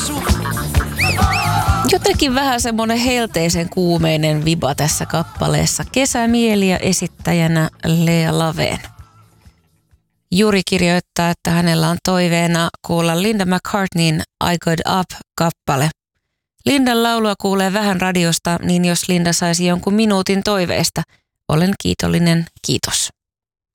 Jotenkin vähän semmoinen helteisen kuumeinen viba tässä kappaleessa. Kesämieliä esittäjänä Lea Laveen. Juri kirjoittaa, että hänellä on toiveena kuulla Linda McCartneyn I Got Up-kappale. Lindan laulua kuulee vähän radiosta, niin jos Linda saisi jonkun minuutin toiveesta, olen kiitollinen. Kiitos.